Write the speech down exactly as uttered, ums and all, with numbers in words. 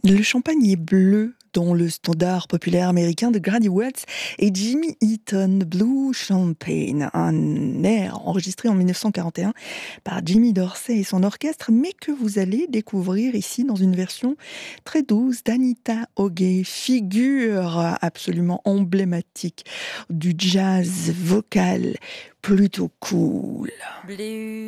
Le champagne est bleu dans le standard populaire américain de Grady Wells et Jimmy Eaton, Blue Champagne, un air enregistré en mille neuf cent quarante et un par Jimmy Dorsey et son orchestre, mais que vous allez découvrir ici dans une version très douce d'Anita O'Gay, figure absolument emblématique du jazz vocal plutôt cool. Blue